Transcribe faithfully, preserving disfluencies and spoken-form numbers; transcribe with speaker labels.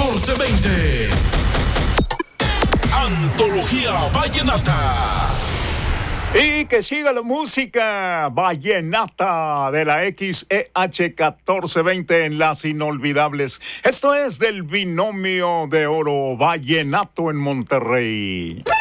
Speaker 1: catorce veinte. Antología Vallenata.
Speaker 2: Y que siga la música vallenata de la X E H catorce veinte en Las Inolvidables. Esto es del Binomio de Oro Vallenato en Monterrey.